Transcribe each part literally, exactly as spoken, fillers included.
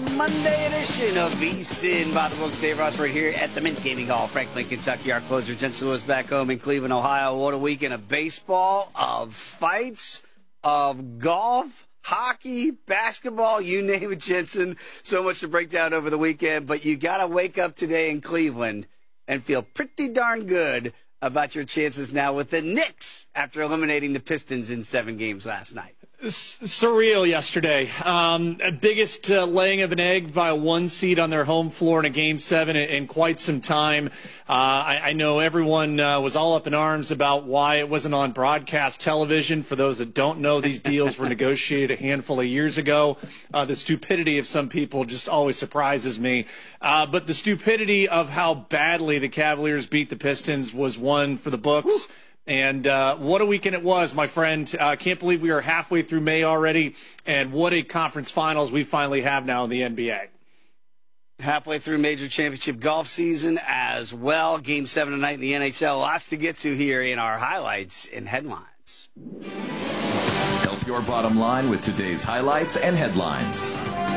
Monday edition of VSiN by the books. Dave Ross right here at the Mint Gaming Hall, Franklin, Kentucky. Our closer, Jensen Lewis, back home in Cleveland, Ohio. What a weekend of baseball, of fights, of golf, hockey, basketball, you name it, Jensen. So much to break down over the weekend, but you got to wake up today in Cleveland and feel pretty darn good about your chances now with the Knicks after eliminating the Pistons in seven games last night. Surreal yesterday. Um, biggest uh, laying of an egg by a one seed on their home floor in a game seven in, in quite some time. Uh, I, I know everyone uh, was all up in arms about why it wasn't on broadcast television. For those that don't know, these deals were negotiated a handful of years ago. Uh, the stupidity of some people just always surprises me. Uh, but the stupidity of how badly the Cavaliers beat the Pistons was one for the books. Woo. And uh, what a weekend it was, my friend. I uh, can't believe we are halfway through May already, and what a conference finals we finally have now in the N B A. Halfway through major championship golf season as well. Game seven tonight in the N H L. Lots to get to here in our highlights and headlines. Help your bottom line with today's highlights and headlines.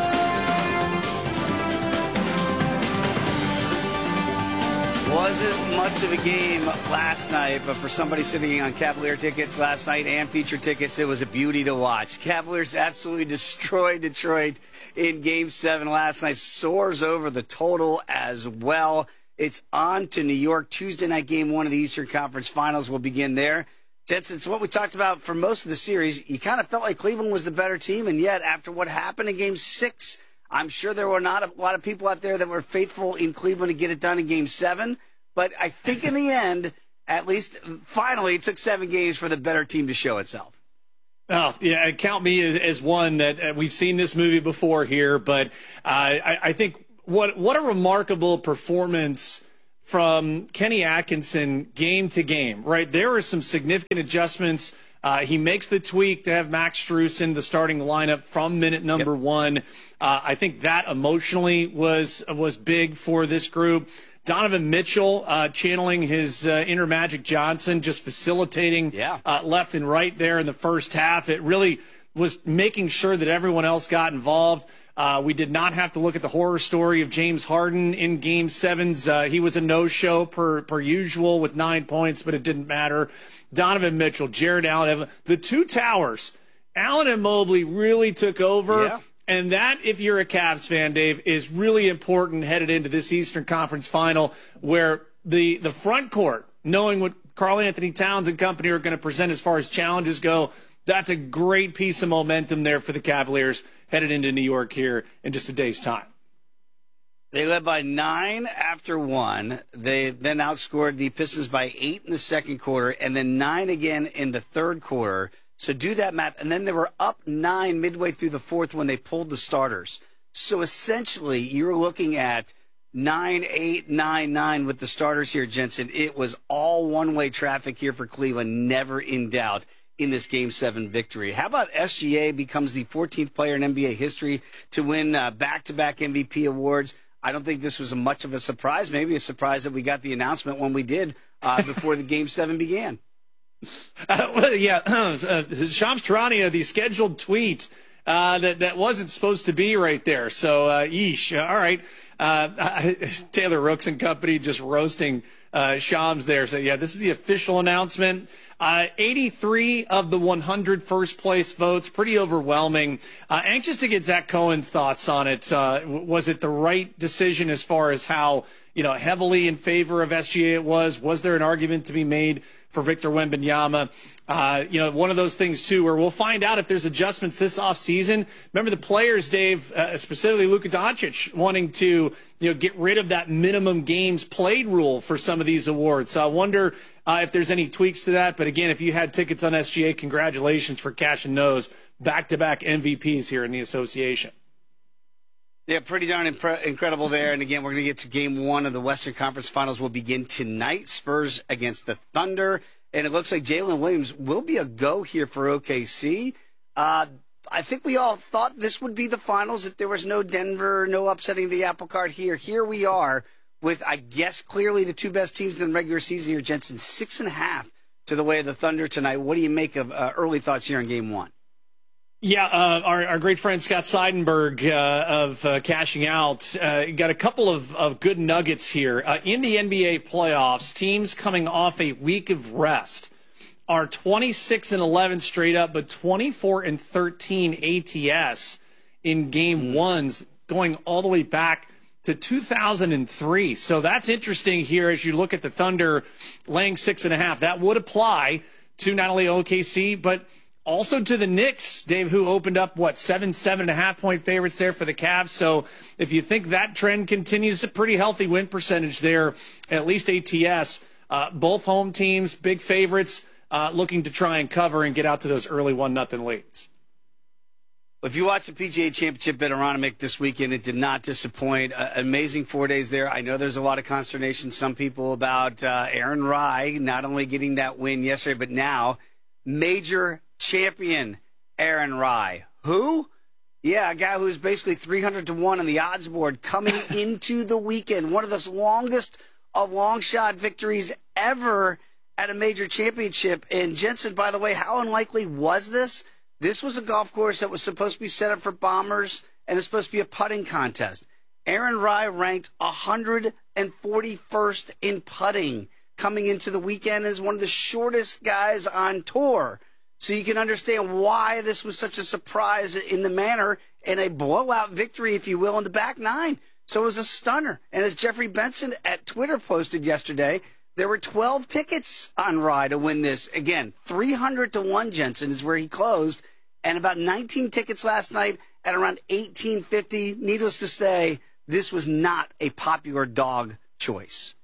Wasn't much of a game last night, but for somebody sitting on Cavalier tickets last night and feature tickets, it was a beauty to watch. Cavaliers absolutely destroyed Detroit in Game seven last night. Soars over the total as well. It's on to New York. Tuesday night Game one of the Eastern Conference Finals will begin there. Jensen, it's what we talked about for most of the series. You kind of felt like Cleveland was the better team, and yet after what happened in Game six, I'm sure there were not a lot of people out there that were faithful in Cleveland to get it done in Game seven. But I think in the end, at least finally, it took seven games for the better team to show itself. Oh, yeah, count me as, as one that uh, we've seen this movie before here. But uh, I, I think what what a remarkable performance from Kenny Atkinson game to game, right? There are some significant adjustments. Uh, he makes the tweak to have Max Strus in the starting lineup from minute number yep. one. Uh, I think that emotionally was was big for this group. Donovan Mitchell uh, channeling his uh, inner Magic Johnson, just facilitating yeah. uh, left and right there in the first half. It really was making sure that everyone else got involved. Uh, we did not have to look at the horror story of James Harden in Game Sevens. Uh, he was a no-show per per usual with nine points, but it didn't matter. Donovan Mitchell, Jared Allen, the two towers. Allen and Mobley really took over. Yeah. And that, if you're a Cavs fan, Dave, is really important headed into this Eastern Conference Final, where the the front court, knowing what Karl Anthony Towns and company are going to present as far as challenges go, that's a great piece of momentum there for the Cavaliers headed into New York here in just a day's time. They led by nine after one. They then outscored the Pistons by eight in the second quarter, and then nine again in the third quarter. So do that math. And then they were up nine midway through the fourth when they pulled the starters. So essentially, you're looking at nine, eight, nine, nine with the starters here, Jensen. It was all one-way traffic here for Cleveland, never in doubt in this Game seven victory. How about S G A becomes the fourteenth player in N B A history to win uh, back-to-back M V P awards? I don't think this was a much of a surprise. Maybe a surprise that we got the announcement when we did uh, before the Game seven began. Uh, well, yeah, uh, Shams Charania, the scheduled tweet uh, that that wasn't supposed to be right there. So, uh, yeesh. All right, uh, Taylor Rooks and company just roasting uh, Shams there. So, yeah, this is the official announcement. Uh, eighty-three of the one hundred first place votes, pretty overwhelming. Uh, anxious to get Zach Cohen's thoughts on it. Uh, was it the right decision as far as how, you know, heavily in favor of S G A it was? Was there an argument to be made for Victor Wembanyama? Uh, you know, one of those things, too, where we'll find out if there's adjustments this offseason. Remember the players, Dave, uh, specifically Luka Doncic, wanting to, you know, get rid of that minimum games played rule for some of these awards. So I wonder uh, if there's any tweaks to that. But, again, if you had tickets on S G A, congratulations for cashing those back-to-back M V Ps here in the association. Yeah, pretty darn impre- incredible there. And again, we're going to get to game one of the Western Conference Finals will begin tonight. Spurs against the Thunder. And it looks like Jalen Williams will be a go here for O K C. Uh, I think we all thought this would be the finals if there was no Denver, no upsetting the apple cart here. Here we are with, I guess, clearly the two best teams in the regular season here, Jensen. Six and a half to the way of the Thunder tonight. What do you make of uh, early thoughts here in game one? Yeah, uh, our, our great friend Scott Seidenberg uh, of uh, Cashing Out uh, got a couple of, of good nuggets here. Uh, in the N B A playoffs, teams coming off a week of rest are twenty-six and eleven straight up, but twenty-four and thirteen A T S in game ones, going all the way back to two thousand three. So that's interesting here as you look at the Thunder laying six and a half. That would apply to not only O K C, but also to the Knicks, Dave, who opened up, what, seven, seven and a half point favorites there for the Cavs. So if you think that trend continues, a pretty healthy win percentage there, at least A T S. Uh, both home teams, big favorites, uh, looking to try and cover and get out to those early one nothing leads. If you watch the P G A Championship at Aronimink this weekend, it did not disappoint. Uh, amazing four days there. I know there's a lot of consternation, some people, about uh, Aaron Rai not only getting that win yesterday, but now major champion Aaron Rai. Who? Yeah, a guy who's basically three hundred to one on the odds board coming into the weekend. One of the longest of long shot victories ever at a major championship. And Jensen, by the way, how unlikely was this? This was a golf course that was supposed to be set up for bombers, and it's supposed to be a putting contest. Aaron Rai ranked one hundred forty-first in putting coming into the weekend as one of the shortest guys on tour. So you can understand why this was such a surprise in the manner and a blowout victory, if you will, in the back nine. So it was a stunner. And as Jeffrey Benson at Twitter posted yesterday, there were twelve tickets on Rai to win this. Again, three hundred to one, Jensen, is where he closed. And about nineteen tickets last night at around eighteen fifty. Needless to say, this was not a popular dog choice.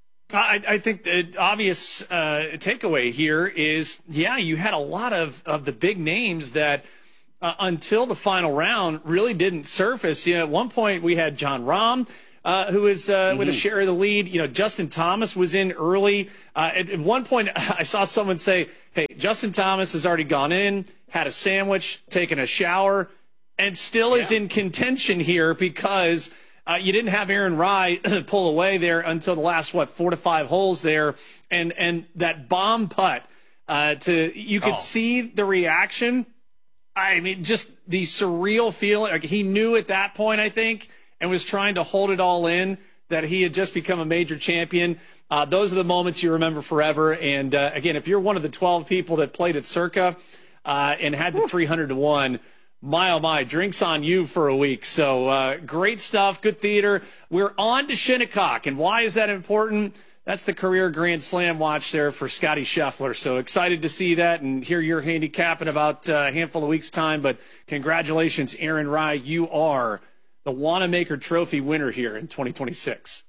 I, I think the obvious uh, takeaway here is, yeah, you had a lot of, of the big names that uh, until the final round really didn't surface. You know, at one point we had John Rahm, uh, who was uh, mm-hmm. with a share of the lead. You know, Justin Thomas was in early. Uh, at, at one point I saw someone say, hey, Justin Thomas has already gone in, had a sandwich, taken a shower, and still yeah. is in contention here because – Uh, you didn't have Aaron Rai pull away there until the last, what, four to five holes there. And and that bomb putt, uh, to you could oh. see the reaction. I mean, just the surreal feeling. Like he knew at that point, I think, and was trying to hold it all in, that he had just become a major champion. Uh, those are the moments you remember forever. And, uh, again, if you're one of the twelve people that played at Circa uh, and had the three hundred to one, my, oh, my, drinks on you for a week. So uh, great stuff, good theater. We're on to Shinnecock, and why is that important? That's the career Grand Slam watch there for Scotty Scheffler. So excited to see that and hear your handicap in about a handful of weeks' time. But congratulations, Aaron Rai. You are the Wanamaker Trophy winner here in twenty twenty-six.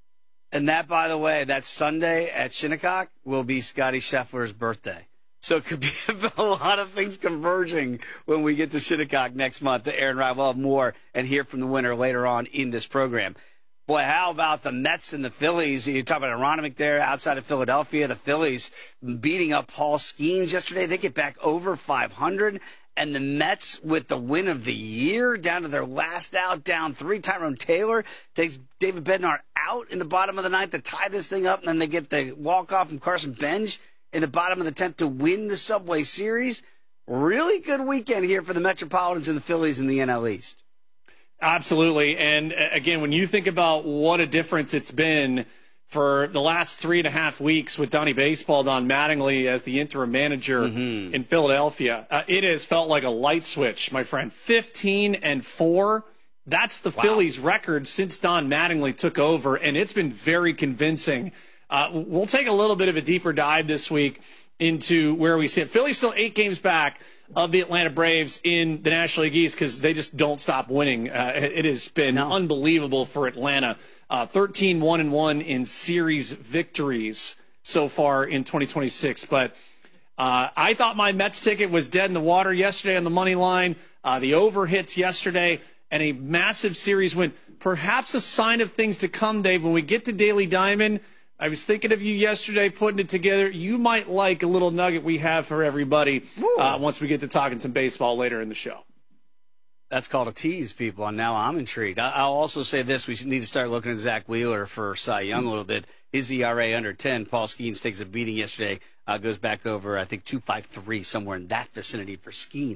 And that, by the way, that Sunday at Shinnecock will be Scotty Scheffler's birthday. So it could be a lot of things converging when we get to Shinnecock next month. Aaron Rai will have more and hear from the winner later on in this program. Boy, how about the Mets and the Phillies? You talk about Aronimink there outside of Philadelphia. The Phillies beating up Paul Skeens yesterday. They get back over five hundred. And the Mets with the win of the year down to their last out, down three. Tyrone Taylor takes David Bednar out in the bottom of the ninth to tie this thing up. And then they get the walk-off from Carson Bench in the bottom of the tenth to win the Subway Series. Really good weekend here for the Metropolitans and the Phillies in the N L East. Absolutely. And again, when you think about what a difference it's been for the last three and a half weeks with Donnie Baseball, Don Mattingly as the interim manager mm-hmm. in Philadelphia, uh, it has felt like a light switch, my friend. fifteen and four. That's the wow. Phillies record since Don Mattingly took over, and it's been very convincing. Uh, we'll take a little bit of a deeper dive this week into where we sit. Philly's still eight games back of the Atlanta Braves in the National League East because they just don't stop winning. Uh, it has been no. unbelievable for Atlanta. Uh, thirteen one and one in series victories so far in twenty twenty-six. But uh, I thought my Mets ticket was dead in the water yesterday on the money line. Uh, the over hits yesterday and a massive series win. Perhaps a sign of things to come, Dave. When we get to Daily Diamond, I was thinking of you yesterday, putting it together. You might like a little nugget we have for everybody uh, once we get to talking some baseball later in the show. That's called a tease, people, and now I'm intrigued. I'll also say this. We need to start looking at Zach Wheeler for Cy Young a little bit. His E R A under ten. Paul Skeens takes a beating yesterday. Uh, goes back over, I think, two point five three, somewhere in that vicinity for Skeens.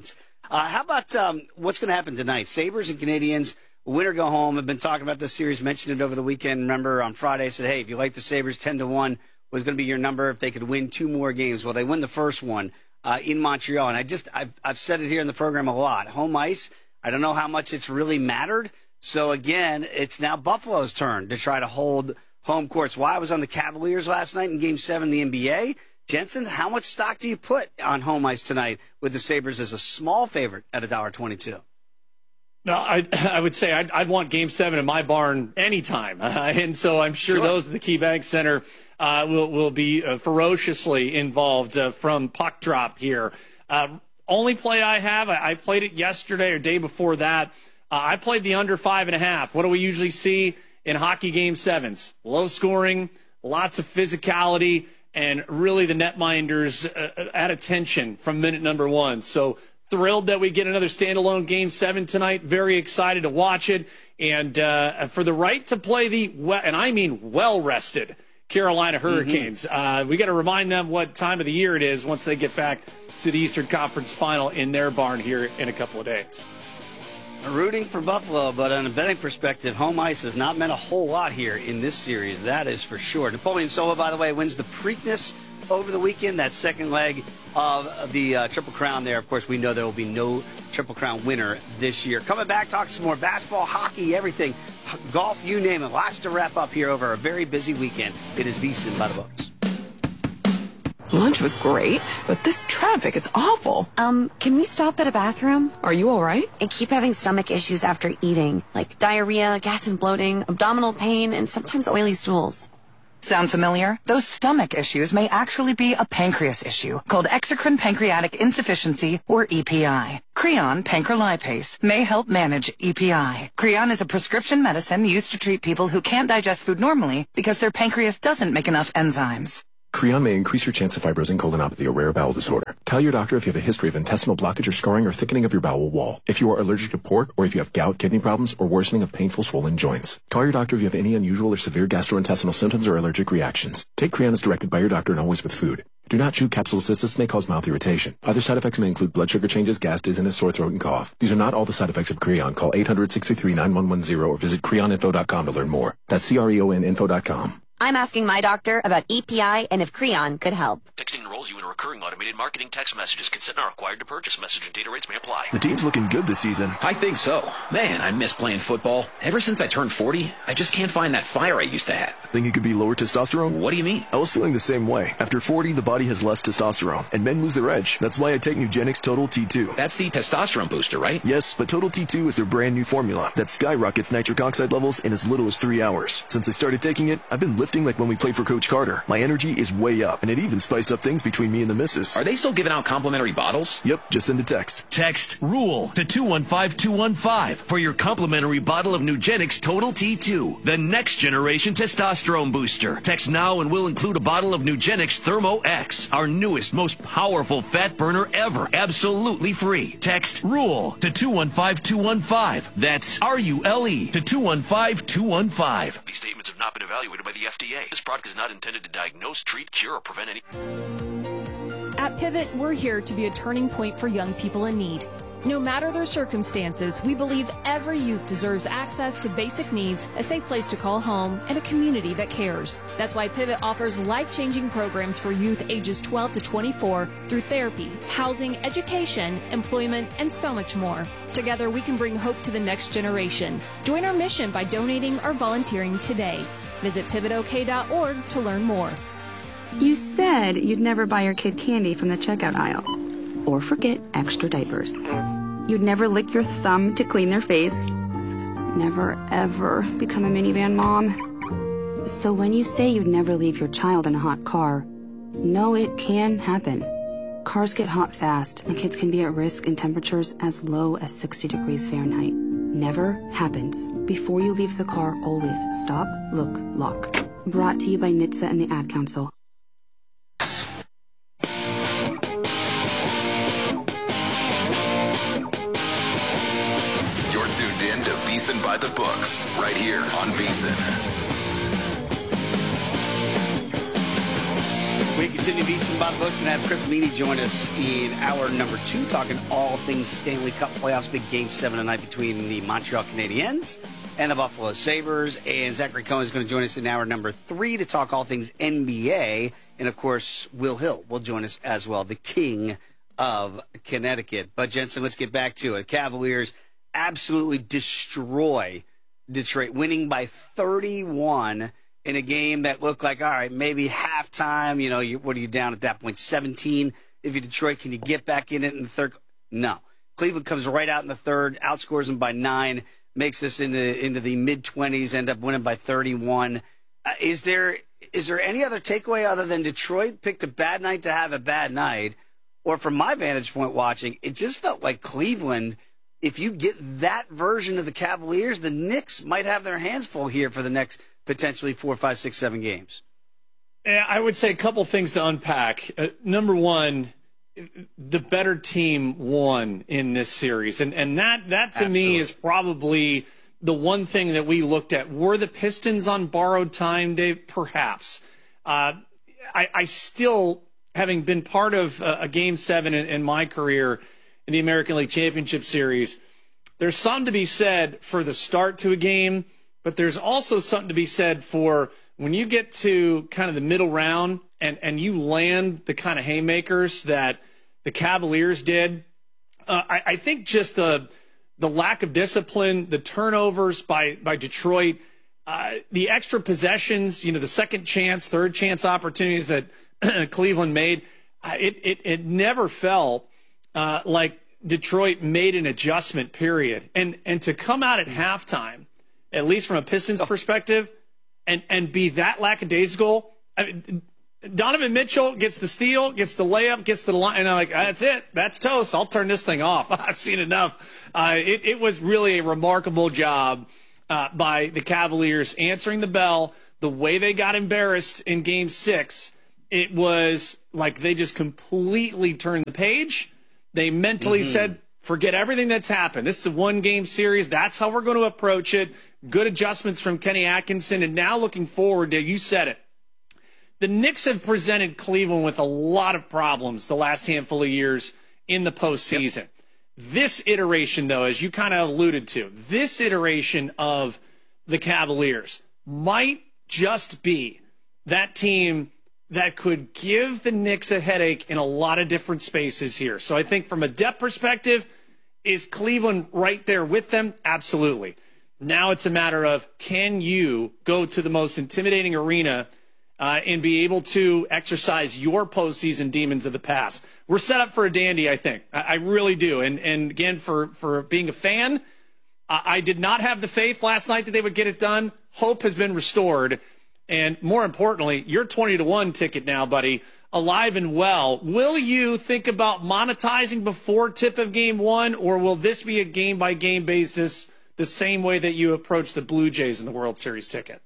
Uh, how about um, what's going to happen tonight? Sabres and Canadiens, win or go home. I've been talking about this series, mentioned it over the weekend. Remember, on Friday, I said, hey, if you like the Sabres, ten to one was going to be your number if they could win two more games. Well, they win the first one uh, in Montreal. And I just, I've, I've said it here in the program a lot. Home ice, I don't know how much it's really mattered. So, again, it's now Buffalo's turn to try to hold home courts. Why I was on the Cavaliers last night in Game seven of the N B A. Jensen, how much stock do you put on home ice tonight with the Sabres as a small favorite at one dollar twenty-two? No, I I would say I'd, I'd want Game Seven in my barn anytime, uh, and so I'm sure, sure. those at the KeyBank Center uh, will will be uh, ferociously involved uh, from puck drop here. Uh, only play I have, I, I played it yesterday or day before that. Uh, I played the under five and a half. What do we usually see in hockey Game Sevens? Low scoring, lots of physicality, and really the netminders uh, at attention from minute number one. So thrilled that we get another standalone Game seven tonight. Very excited to watch it. And uh, for the right to play the, well, and I mean well-rested, Carolina Hurricanes. Mm-hmm. Uh, we got to remind them what time of the year it is once they get back to the Eastern Conference Final in their barn here in a couple of days. Rooting for Buffalo, but on a betting perspective, home ice has not meant a whole lot here in this series. That is for sure. Napoleon Solo, by the way, wins the Preakness over the weekend, that second leg of the uh, Triple Crown there. Of course, we know there will be no Triple Crown winner this year. Coming back, talk some more basketball, hockey, everything, golf, you name it. Lots to wrap up here over a very busy weekend. It is VSiN by the books. Lunch was great, but this traffic is awful. Um, can we stop at a bathroom? Are you all right? I keep having stomach issues after eating, like diarrhea, gas and bloating, abdominal pain, and sometimes oily stools. Sound familiar? Those stomach issues may actually be a pancreas issue called exocrine pancreatic insufficiency, or E P I. Creon pancrelipase may help manage E P I. Creon is a prescription medicine used to treat people who can't digest food normally because their pancreas doesn't make enough enzymes. Creon may increase your chance of fibrosing colonopathy, a rare bowel disorder. Tell your doctor if you have a history of intestinal blockage or scarring or thickening of your bowel wall, if you are allergic to pork, or if you have gout, kidney problems, or worsening of painful swollen joints. Call your doctor if you have any unusual or severe gastrointestinal symptoms or allergic reactions. Take Creon as directed by your doctor and always with food. Do not chew capsules. This may cause mouth irritation. Other side effects may include blood sugar changes, gas, dizziness, sore throat, and cough. These are not all the side effects of Creon. Call eight hundred, six three three, nine one one zero or visit creon info dot com to learn more. That's C R E O N info dot com. I'm asking my doctor about E P I and if Creon could help. Texting enrolls you in a recurring automated marketing text messages. Consent not required to purchase. Message and data rates may apply. The team's looking good this season. I think so. Man, I miss playing football. Ever since I turned forty, I just can't find that fire I used to have. Think it could be lower testosterone? What do you mean? I was feeling the same way. After forty, the body has less testosterone, and men lose their edge. That's why I take Nugenix Total T two. That's the testosterone booster, right? Yes, but Total T two is their brand new formula that skyrockets nitric oxide levels in as little as three hours. Since I started taking it, I've been lifting like when we played for Coach Carter. My energy is way up, and it even spiced up things between me and the missus. Are they still giving out complimentary bottles? Yep, just send a text. Text RULE to two one five two one five for your complimentary bottle of Nugenix Total T two, the next generation testosterone booster. Text now and we'll include a bottle of Nugenix Thermo X, our newest, most powerful fat burner ever, absolutely free. Text RULE to two one five two one five. That's R U L E to two one five two one five. These statements have not been evaluated by the F D A. This product is not intended to diagnose, treat, cure, or prevent any... At Pivot, we're here to be a turning point for young people in need. No matter their circumstances, we believe every youth deserves access to basic needs, a safe place to call home, and a community that cares. That's why Pivot offers life-changing programs for youth ages twelve to twenty-four through therapy, housing, education, employment, and so much more. Together, we can bring hope to the next generation. Join our mission by donating or volunteering today. Visit pivot o k dot org to learn more. You said you'd never buy your kid candy from the checkout aisle. Or forget extra diapers. You'd never lick your thumb to clean their face. Never, ever become a minivan mom. So when you say you'd never leave your child in a hot car, know it can happen. Cars get hot fast, and kids can be at risk in temperatures as low as sixty degrees Fahrenheit. Never happens. Before you leave the car, always stop, look, lock. Brought to you by N H T S A and the Ad Council. You're tuned in to VSiN by the Books, right here on VSiN. We continue to Easton Bob Bush. Going to have Chris Meany join us in hour number two, talking all things Stanley Cup playoffs. Big game seven tonight between the Montreal Canadiens and the Buffalo Sabres. And Zachary Cohen is going to join us in hour number three to talk all things N B A. And, of course, Will Hill will join us as well, the king of Connecticut. But, Jensen, let's get back to it. Cavaliers absolutely destroy Detroit, winning by thirty-one in a game that looked like, all right, maybe halftime. You know, you, what are you down at that point? seventeen. If you're Detroit, can you get back in it in the third? No. Cleveland comes right out in the third, outscores them by nine, makes this into into the mid-twenties, end up winning by thirty-one. Uh, is there is there any other takeaway other than Detroit picked a bad night to have a bad night? Or from my vantage point watching, it just felt like Cleveland, if you get that version of the Cavaliers, the Knicks might have their hands full here for the next potentially four, five, six, seven games. I would say a couple things to unpack. Uh, number one, the better team won in this series. And and that, that to Absolutely. me is probably the one thing that we looked at. Were the Pistons on borrowed time, Dave? Perhaps. Uh, I, I still, having been part of a, a game seven in, in my career in the American League Championship Series, there's something to be said for the start to a game, but there's also something to be said for when you get to kind of the middle round and, and you land the kind of haymakers that the Cavaliers did. Uh, I, I think just the the lack of discipline, the turnovers by, by Detroit, uh, the extra possessions, you know, the second chance, third chance opportunities that Cleveland made, uh, it, it, it never felt uh, like Detroit made an adjustment, period. And, and to come out at halftime, at least from a Pistons perspective, and, and be that lackadaisical. I mean, Donovan Mitchell gets the steal, gets the layup, gets the line, and I'm like, that's it. That's toast. I'll turn this thing off. I've seen enough. Uh, it, it was really a remarkable job uh, by the Cavaliers answering the bell. The way they got embarrassed in Game six, it was like they just completely turned the page. They mentally mm-hmm. said, forget everything that's happened. This is a one-game series. That's how we're going to approach it. Good adjustments from Kenny Atkinson. And now looking forward to, you said it, the Knicks have presented Cleveland with a lot of problems the last handful of years in the postseason. Yep. This iteration, though, as you kind of alluded to, this iteration of the Cavaliers might just be that team that could give the Knicks a headache in a lot of different spaces here. So I think from a depth perspective, is Cleveland right there with them? Absolutely. Now it's a matter of, can you go to the most intimidating arena uh, and be able to exercise your postseason demons of the past? We're set up for a dandy, I think. I, I really do. And and again, for, for being a fan, uh, I did not have the faith last night that they would get it done. Hope has been restored. And more importantly, your twenty to one ticket now, buddy, alive and well. Will you think about monetizing before tip of game one, or will this be a game-by-game basis the same way that you approach the Blue Jays in the World Series ticket?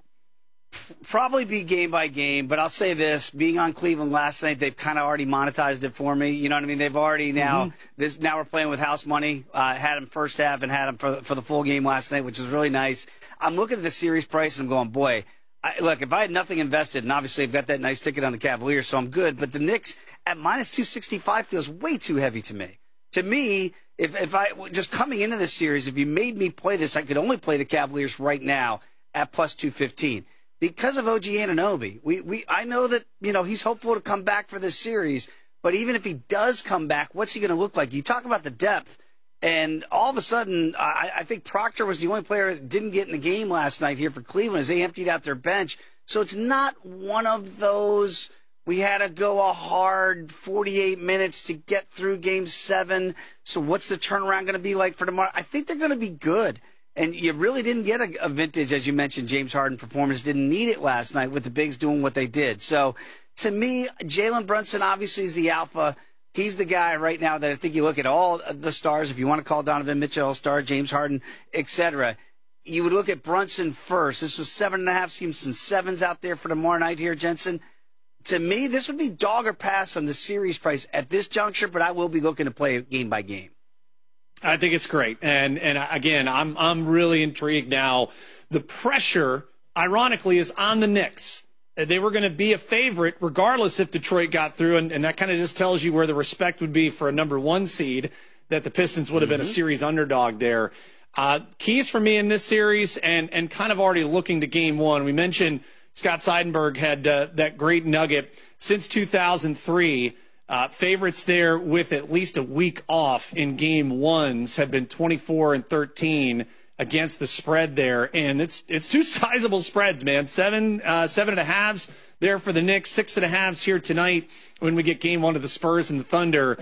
Probably be game by game, but I'll say this: being on Cleveland last night, they've kind of already monetized it for me. You know what I mean? They've already now mm-hmm. this now we're playing with house money. Uh, had them first half and had them for the, for the full game last night, which is really nice. I'm looking at the series price and I'm going, boy. I, look, if I had nothing invested, and obviously I've got that nice ticket on the Cavaliers, so I'm good. But the Knicks at minus two sixty-five feels way too heavy to me. To me, if if I just coming into this series, if you made me play this, I could only play the Cavaliers right now at plus two fifteen because of O G Anunoby. We we I know that you know he's hopeful to come back for this series, but even if he does come back, what's he going to look like? You talk about the depth. And all of a sudden, I, I think Proctor was the only player that didn't get in the game last night here for Cleveland as they emptied out their bench. So it's not one of those, we had to go a hard forty-eight minutes to get through game seven. So what's the turnaround going to be like for tomorrow? I think they're going to be good. And you really didn't get a, a vintage, as you mentioned, James Harden performance. Didn't need it last night with the bigs doing what they did. So to me, Jalen Brunson obviously is the alpha. He's the guy right now that I think you look at all the stars, if you want to call Donovan Mitchell a star, James Harden, et cetera. You would look at Brunson first. This was seven and a half, seems some sevens out there for tomorrow night here, Jensen. To me, this would be dog or pass on the series price at this juncture, but I will be looking to play it game by game. I think it's great. And and again, I'm I'm really intrigued now. The pressure, ironically, is on the Knicks. they were going to be a favorite regardless if Detroit got through, and, and that kind of just tells you where the respect would be for a number one seed, that the Pistons would have mm-hmm. been a series underdog there. Uh, keys for me in this series, and, and kind of already looking to game one. We mentioned Scott Seidenberg had uh, that great nugget since two thousand three. Uh, favorites there with at least a week off in game ones have been twenty-four and thirteen against the spread there, and it's it's two sizable spreads, man. Seven uh, seven and a halves there for the Knicks, six and a halves here tonight when we get game one of the Spurs and the Thunder.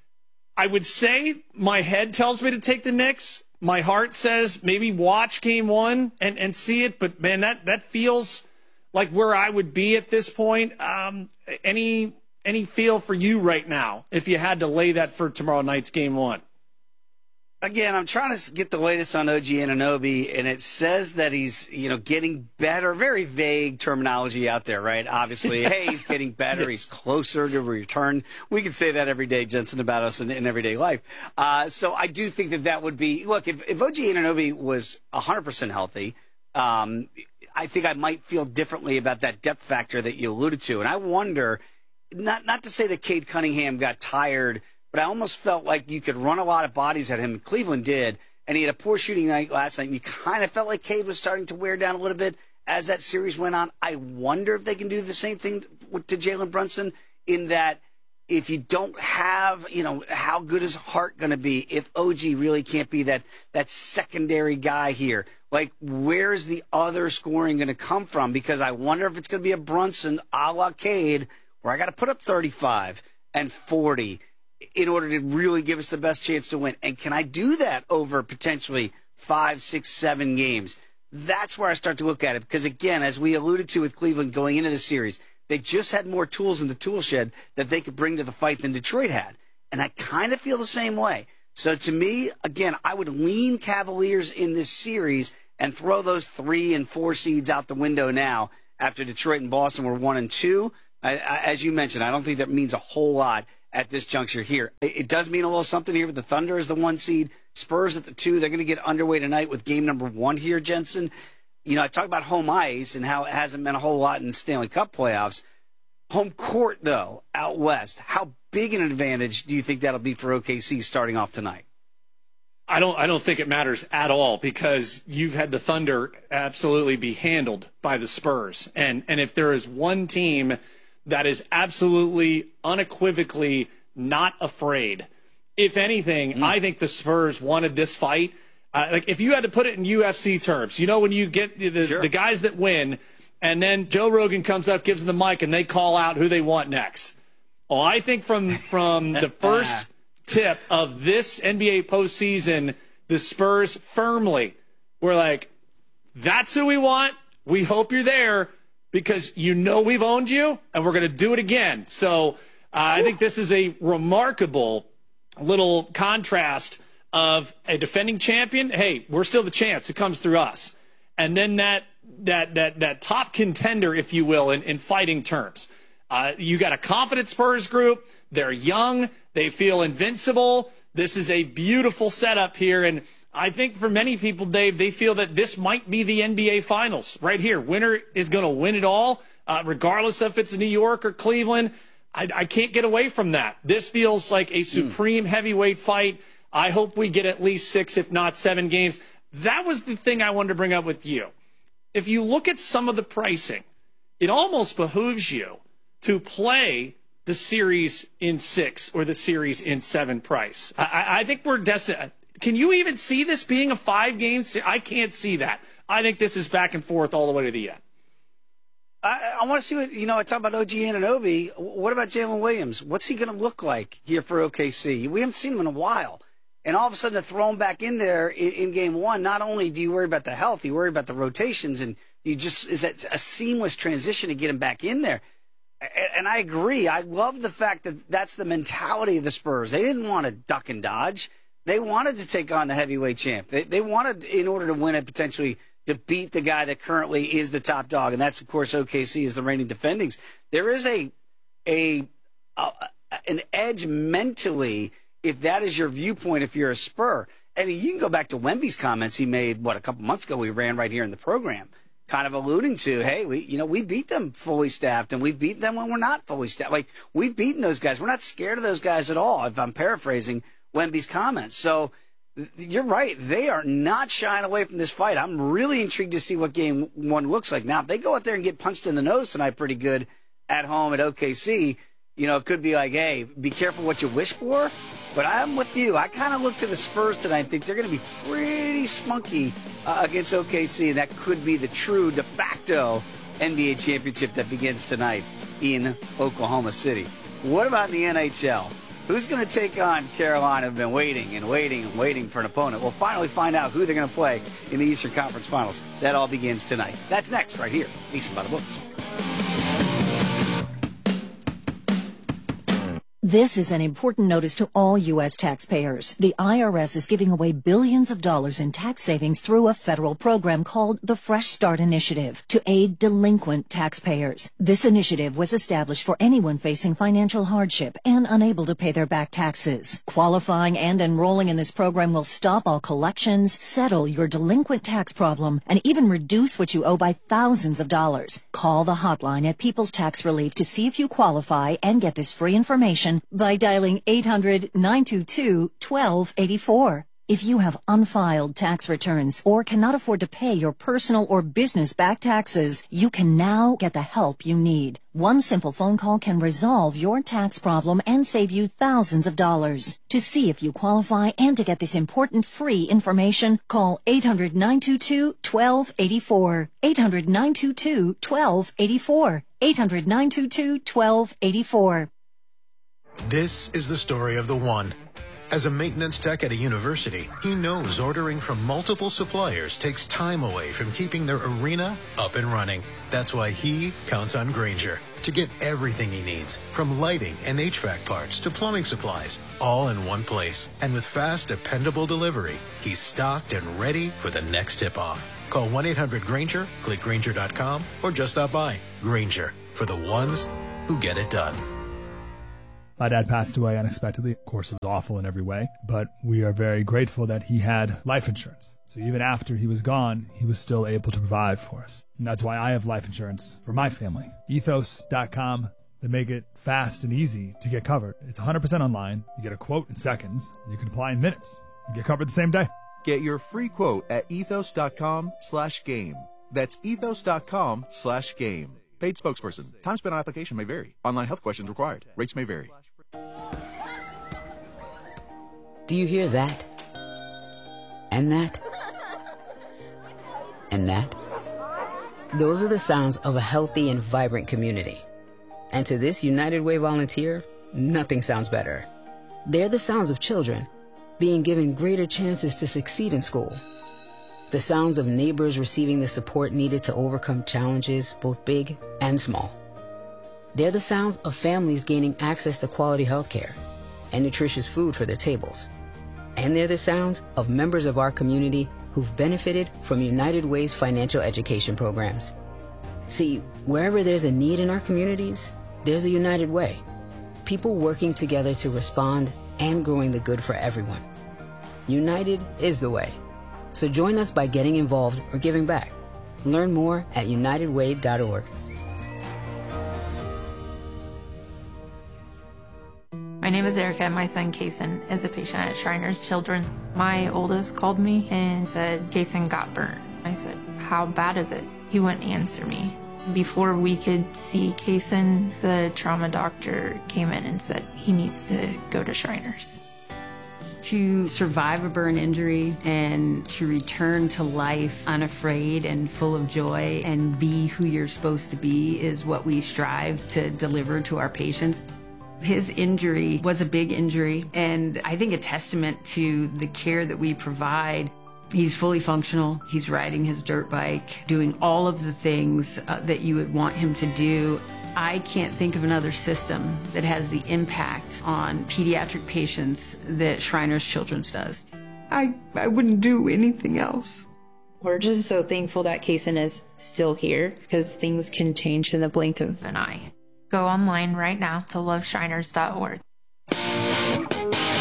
I would say my head tells me to take the Knicks. My heart says maybe watch game one and, and see it, but man, that that feels like where I would be at this point. Um, any any feel for you right now if you had to lay that for tomorrow night's game one? Again, I'm trying to get the latest on O G Anunoby, and it says that he's, you know, getting better. Very vague terminology out there, right? Obviously, hey, he's getting better. Yes. He's closer to return. We can say that every day, Jensen, about us in, in everyday life. Uh, so I do think that that would be – look, if, if O G Anunoby was one hundred percent healthy, um, I think I might feel differently about that depth factor that you alluded to. And I wonder – not not to say that Cade Cunningham got tired – but I almost felt like you could run a lot of bodies at him. Cleveland did, and he had a poor shooting night last night, and you kind of felt like Cade was starting to wear down a little bit as that series went on. I wonder if they can do the same thing to Jalen Brunson, in that if you don't have, you know, how good is Hart going to be if O G really can't be that, that secondary guy here? Like, where's the other scoring going to come from? Because I wonder if it's going to be a Brunson a la Cade, where I got to put up thirty-five and forty in order to really give us the best chance to win. And can I do that over potentially five, six, seven games? That's where I start to look at it. Because, again, as we alluded to with Cleveland going into the series, they just had more tools in the tool shed that they could bring to the fight than Detroit had. And I kind of feel the same way. So to me, again, I would lean Cavaliers in this series and throw those three and four seeds out the window now after Detroit and Boston were one and two. I, I, as you mentioned, I don't think that means a whole lot at this juncture here. It, it does mean a little something here with the Thunder as the one seed, Spurs at the two. They're going to get underway tonight with game number one here, Jensen. You know, I talk about home ice and how it hasn't meant a whole lot in the Stanley Cup playoffs. Home court, though, out west, how big an advantage do you think that'll be for O K C starting off tonight? I don't I don't think it matters at all, because you've had the Thunder absolutely be handled by the Spurs. And and if there is one team that is absolutely, unequivocally not afraid, if anything, mm. I think the Spurs wanted this fight. Uh, like, if you had to put it in U F C terms, you know, when you get the, sure. the guys that win, and then Joe Rogan comes up, gives them the mic, and they call out who they want next. Oh, I think from from the first tip of this N B A postseason, the Spurs firmly were like, that's who we want. We hope you're there, because you know we've owned you, and we're going to do it again. So uh, I think this is a remarkable little contrast of a defending champion. Hey, we're still the champs. It comes through us. And then that that that that top contender, if you will, in, in fighting terms. Uh, you got a confident Spurs group. They're young. They feel invincible. This is a beautiful setup here. And I think for many people, Dave, they feel that this might be the N B A Finals right here. Winner is going to win it all, uh, regardless if it's New York or Cleveland. I, I can't get away from that. This feels like a supreme mm. heavyweight fight. I hope we get at least six, if not seven games. That was the thing I wanted to bring up with you. If you look at some of the pricing, it almost behooves you to play the series in six or the series in seven price. I, I think we're destined. Can you even see this being a five-game series? I can't see that. I think this is back and forth all the way to the end. I, I want to see what, you know, I talk about O G Anunoby. What about Jalen Williams? What's he going to look like here for O K C? We haven't seen him in a while. And all of a sudden to throw him back in there in, in game one, not only do you worry about the health, you worry about the rotations, and you just, is that a seamless transition to get him back in there. And I agree. I love the fact that that's the mentality of the Spurs. They didn't want to duck and dodge. They wanted to take on the heavyweight champ. They, they wanted, in order to win it, potentially to beat the guy that currently is the top dog, and that's, of course, O K C is the reigning defendings. There is a, a, a an edge mentally if that is your viewpoint, if you're a Spur. And you can go back to Wemby's comments he made, what, a couple months ago we ran right here in the program. kind of alluding to, hey, we, you know, we beat them fully staffed, and we beat them when we're not fully staffed. Like, we've beaten those guys. We're not scared of those guys at all, if I'm paraphrasing Wemby's comments. So th- you're right. They are not shying away from this fight. I'm really intrigued to see what game one looks like. Now, if they go out there and get punched in the nose tonight pretty good at home at O K C, you know, it could be like, hey, be careful what you wish for. But I'm with you. I kind of look to the Spurs tonight and think they're going to be pretty spunky uh, against O K C, and that could be the true de facto N B A championship that begins tonight in Oklahoma City. What about the N H L? Who's going to take on Carolina? Have been waiting and waiting and waiting for an opponent. We'll finally find out who they're going to play in the Eastern Conference Finals. That all begins tonight. That's next right here, Easton by the Books. This is an important notice to all U S taxpayers. The I R S is giving away billions of dollars in tax savings through a federal program called the Fresh Start Initiative to aid delinquent taxpayers. This initiative was established for anyone facing financial hardship and unable to pay their back taxes. Qualifying and enrolling in this program will stop all collections, settle your delinquent tax problem, and even reduce what you owe by thousands of dollars. Call the hotline at People's Tax Relief to see if you qualify and get this free information by dialing eight hundred, nine two two, one two eight four. If you have unfiled tax returns or cannot afford to pay your personal or business back taxes, you can now get the help you need. One simple phone call can resolve your tax problem and save you thousands of dollars. To see if you qualify and to get this important free information, call eight hundred, nine two two, one two eight four. eight hundred, nine two two, one two eight four. eight hundred, nine two two, one two eight four. This is the story of the one. As a maintenance tech at a university, he knows ordering from multiple suppliers takes time away from keeping their arena up and running. That's why he counts on Grainger to get everything he needs, from lighting and H V A C parts to plumbing supplies, all in one place. And with fast, dependable delivery, he's stocked and ready for the next tip-off. Call one eight hundred Grainger, click Grainger dot com, or just stop by. Grainger, for the ones who get it done. My dad passed away unexpectedly. Of course, it was awful in every way, but we are very grateful that he had life insurance. So even after he was gone, he was still able to provide for us. And that's why I have life insurance for my family. ethos dot com. They make it fast and easy to get covered. It's one hundred percent online. You get a quote in seconds, and you can apply in minutes. You get covered the same day. Get your free quote at ethos dot com slash game. That's ethos dot com slash game. Paid spokesperson. Time spent on application may vary. Online health questions required. Rates may vary. Do you hear that? And that? And that? Those are the sounds of a healthy and vibrant community. And to this United Way volunteer, nothing sounds better. They're the sounds of children being given greater chances to succeed in school. The sounds of neighbors receiving the support needed to overcome challenges, both big and small. They're the sounds of families gaining access to quality health care and nutritious food for their tables. And they're the sounds of members of our community who've benefited from United Way's financial education programs. See, wherever there's a need in our communities, there's a United Way. People working together to respond and growing the good for everyone. United is the way. So join us by getting involved or giving back. Learn more at united way dot org. My name is Erica, and my son Kason is a patient at Shriners Children. My oldest called me and said Kason got burnt. I said, how bad is it? He wouldn't answer me. Before we could see Kason, the trauma doctor came in and said he needs to go to Shriners. To survive a burn injury and to return to life unafraid and full of joy and be who you're supposed to be is what we strive to deliver to our patients. His injury was a big injury, and I think a testament to the care that we provide. He's fully functional. He's riding his dirt bike, doing all of the things uh, that you would want him to do. I can't think of another system that has the impact on pediatric patients that Shriners Children's does. I, I wouldn't do anything else. We're just so thankful that Kason is still here, because things can change in the blink of an eye. Go online right now to love shriners dot org.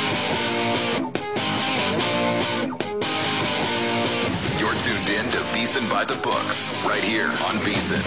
You're tuned in to V VEASAN by the books, right here on VEASAN.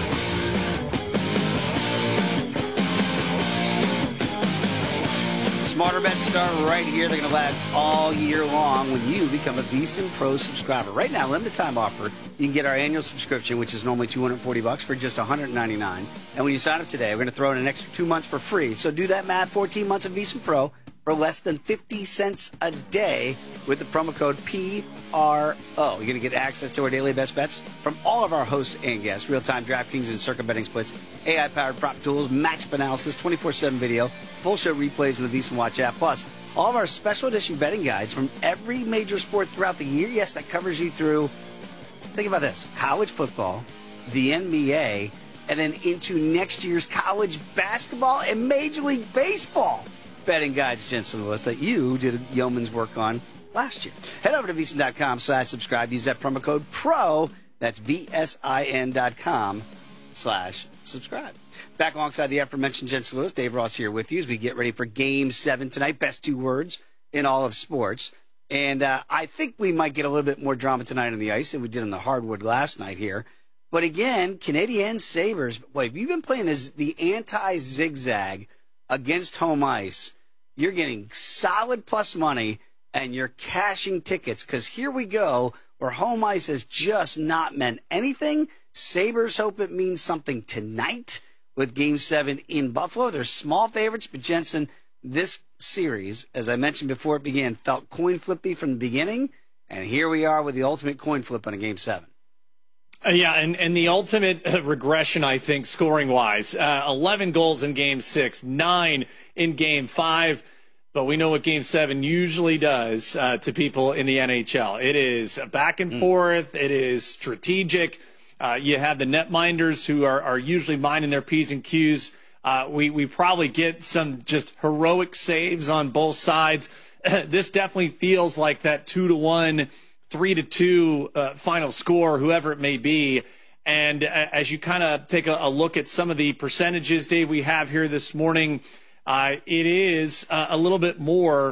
Smarter bets start right here. They're going to last all year long when you become a VEASAN Pro subscriber. Right now, limited time offer. You can get our annual subscription, which is normally two hundred forty bucks, for just one hundred ninety-nine dollars. And when you sign up today, we're going to throw in an extra two months for free. So do that math, fourteen months of VEASAN Pro for less than fifty cents a day with the promo code P R O. You're going to get access to our daily best bets from all of our hosts and guests, real-time DraftKings and Circa betting splits, A I-powered prop tools, matchup analysis, twenty-four seven video, full show replays in the VEASAN Watch app, plus all of our special edition betting guides from every major sport throughout the year. Yes, that covers you through, think about this, college football, the N B A, and then into next year's college basketball and Major League Baseball betting guides, Jensen Lewis, that you did yeoman's work on last year. Head over to VEASAN.com slash subscribe. Use that promo code PRO. That's V-S-I-N dot com slash subscribe. Back alongside the aforementioned Jensen Lewis, Dave Ross here with you as we get ready for Game seven tonight. Best two words in all of sports. And uh, I think we might get a little bit more drama tonight on the ice than we did on the hardwood last night here. But again, Canadiens Sabres, boy, if you've been playing this, the anti-zigzag against home ice, you're getting solid plus money and you're cashing tickets, because here we go, where home ice has just not meant anything. Sabres hope it means something tonight with Game seven in Buffalo. They're small favorites, but Jensen, this series, as I mentioned before it began, felt coin flippy from the beginning, and here we are with the ultimate coin flip on a Game seven. Uh, yeah, and, and the ultimate uh, regression, I think, scoring-wise. Uh, eleven goals in Game six, nine in Game five. But we know what Game seven usually does uh, to people in the N H L. It is back and mm. forth. It is strategic. Uh, you have the netminders who are, are usually minding their P's and Q's. Uh, we, we probably get some just heroic saves on both sides. This definitely feels like that two to one, three to two uh, final score, whoever it may be. And uh, as you kind of take a, a look at some of the percentages, Dave, we have here this morning, Uh, it is uh, a little bit more